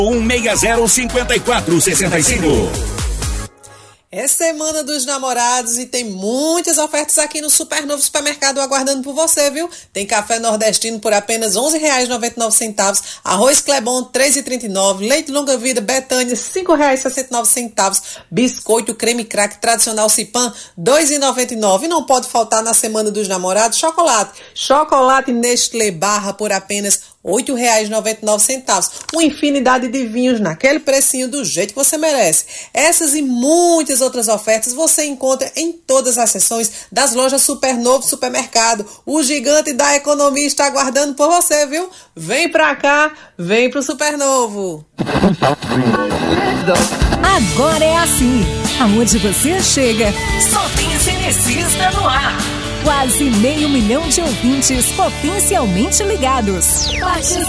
1605465. É Semana dos Namorados e tem muitas ofertas aqui no Supernovo Supermercado aguardando por você, viu? Tem café nordestino por apenas R$ 11,99, arroz Clebon R$ 3,39, leite longa vida Betânia R$ 5,69, biscoito creme crack tradicional Cipan R$ 2,99. E não pode faltar na Semana dos Namorados chocolate Nestlé Barra por apenas R$ 8,99. Uma infinidade de vinhos naquele precinho do jeito que você merece. Essas e muitas outras ofertas você encontra em todas as seções das lojas Supernovo Supermercado. O gigante da economia está aguardando por você, viu? Vem pra cá, vem pro Supernovo. Agora é assim. Aonde você chega, só tem Cinecista no ar. Quase 500 mil de ouvintes potencialmente ligados. Participe!